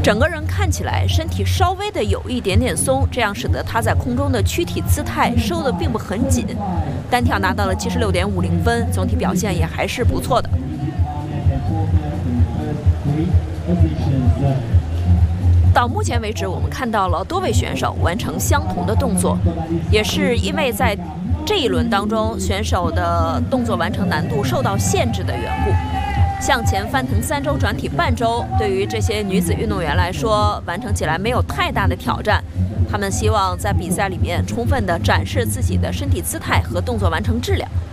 整个人看起来身体稍微的有一点点松，这样使得她在空中的躯体姿态收的并不很紧。单跳拿到了76.50分，总体表现也还是不错的。到目前为止，我们看到了多位选手完成相同的动作，也是因为在这一轮当中，选手的动作完成难度受到限制的缘故。向前翻腾3周转体半周，对于这些女子运动员来说，完成起来没有太大的挑战。她们希望在比赛里面充分的展示自己的身体姿态和动作完成质量。